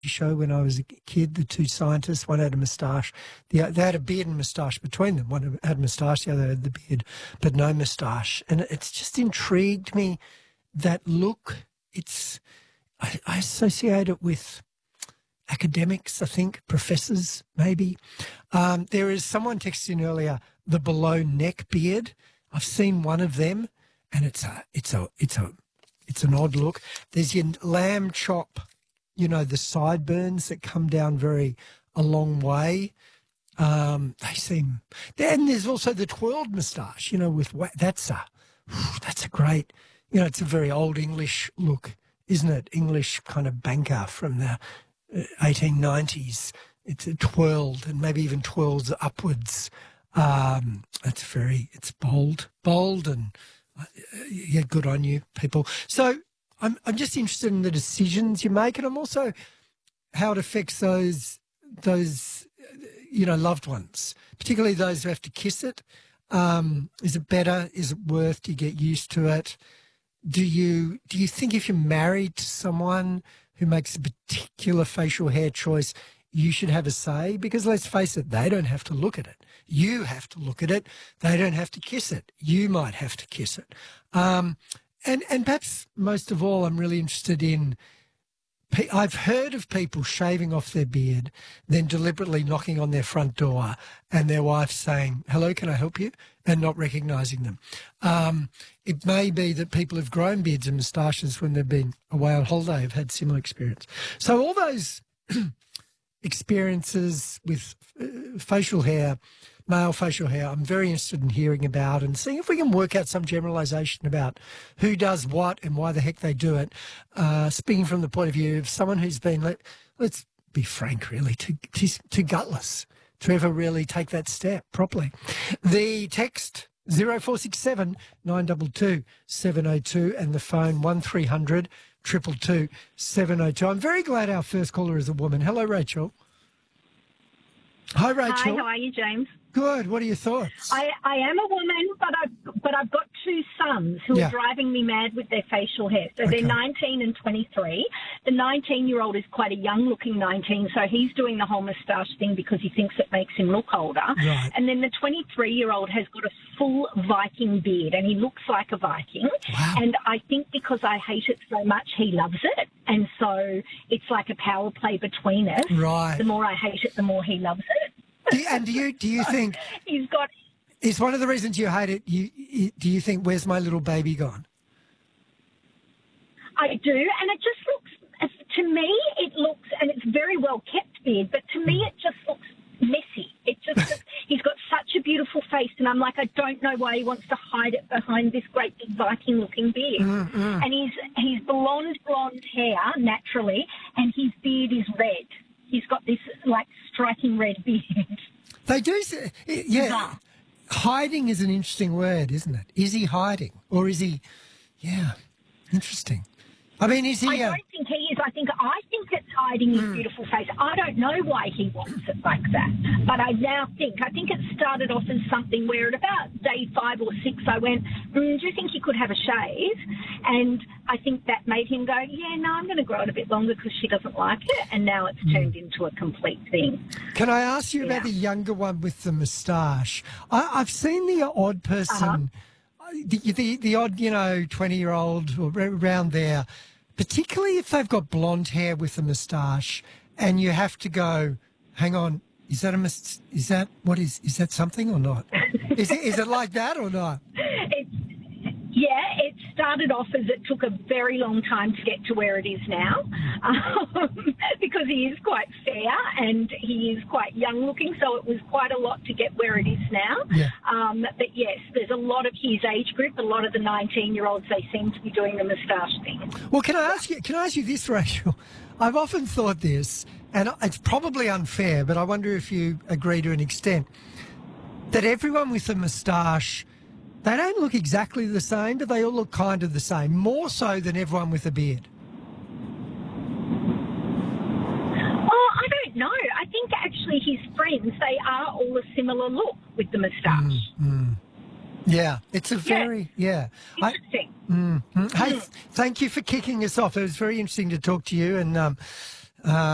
show when I was a kid. The two scientists, one had a moustache. They had a beard and moustache between them. One had a moustache, the other had the beard, but no moustache. And it's just intrigued me, that look. I associate it with academics, I think, professors maybe. There is someone texting earlier, the below neck beard. I've seen one of them, and it's an odd look. There's your lamb chop, you know, the sideburns that come down a long way. They seem. Then there's also the twirled moustache, you know, that's a great, you know, it's a very old English look, isn't it? English kind of banker from the 1890s. It's twirled and maybe even twirls upwards. It's bold and yeah, good on you, people. So I'm just interested in the decisions you make, and I'm also how it affects those you know, loved ones, particularly those who have to kiss it. Is it better? Is it worth? Do you get used to it? Do you think if you're married to someone who makes a particular facial hair choice, you should have a say? Because let's face it, they don't have to look at it. You have to look at it. They don't have to kiss it. You might have to kiss it. And perhaps most of all, I'm really interested in, I've heard of people shaving off their beard, then deliberately knocking on their front door and their wife saying, hello, can I help you? And not recognising them. It may be that people who've grown beards and moustaches when they've been away on holiday have had similar experience. So all those experiences with facial hair, male facial hair, I'm very interested in hearing about and seeing if we can work out some generalisation about who does what and why the heck they do it. Speaking from the point of view of someone who's been, let's be frank, really, too gutless to ever really take that step properly. The text 0467 922 702 and the phone 1300 222 702. I'm very glad our first caller is a woman. Hello, Rachel. Hi, Rachel. Hi, how are you, James? Good. What are your thoughts? I am a woman, but I've got two sons who are driving me mad with their facial hair. So they're 19 and 23. The 19-year-old is quite a young-looking 19, so he's doing the whole moustache thing because he thinks it makes him look older. Right. And then the 23-year-old has got a full Viking beard, and he looks like a Viking. Wow. And I think because I hate it so much, he loves it. And so it's like a power play between us. Right. The more I hate it, the more he loves it. Do you think he's got? Is one of the reasons you hate it? Do you think, where's my little baby gone? I do, and it just looks. To me, it looks, and it's very well kept beard, but to me, it just looks messy. It just he's got such a beautiful face, and I'm like, I don't know why he wants to hide it behind this great big Viking-looking beard. And he's blonde hair naturally, and his beard is red. He's got this, like, striking red beard. They do say, yeah. Hiding is an interesting word, isn't it? Is he hiding? Or is he, yeah, interesting. I mean, is he... I don't think he is. I think it's hiding his beautiful face. I don't know why he wants it like that. But I think it started off as something where at about day 5 or 6 I went, do you think you could have a shave? And I think that made him go, yeah, no, I'm going to grow it a bit longer because she doesn't like it. And now it's turned into a complete thing. Can I ask you about the younger one with the moustache? I've seen the odd person, the odd, 20-year-old or around there, particularly if they've got blonde hair with a moustache, and you have to go, hang on, is that something or not? Is it like that or not? It started off as it took a very long time to get to where it is now, because he is quite fair and he is quite young looking, so it was quite a lot to get where it is now. Yeah. But yes, there's a lot of his age group, a lot of the 19-year-olds, they seem to be doing the moustache thing. Well, can I ask you this, Rachel? I've often thought this, and it's probably unfair, but I wonder if you agree to an extent, that everyone with a moustache, they don't look exactly the same, but they all look kind of the same, more so than everyone with a beard. Oh, I don't know. I think actually his friends, they are all a similar look with the moustache. Yeah, it's a very, Interesting. Hey, thank you for kicking us off. It was very interesting to talk to you, and